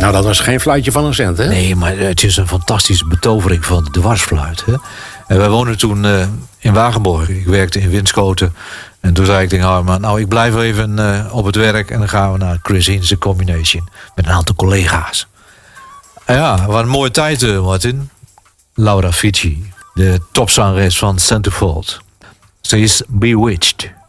Nou, dat was geen fluitje van een cent, hè? Nee, maar het is een fantastische betovering van de dwarsfluit. Hè? En wij woonden toen in Wagenborg. Ik werkte in Winschoten. En toen zei ik tegen Harman, nou, ik blijf even op het werk. En dan gaan we naar Chris Hinze Combination. Met een aantal collega's. En ja, wat een mooie tijd, Martin. Laura Fici, de topzangeres van Centerfold. Ze is bewitched.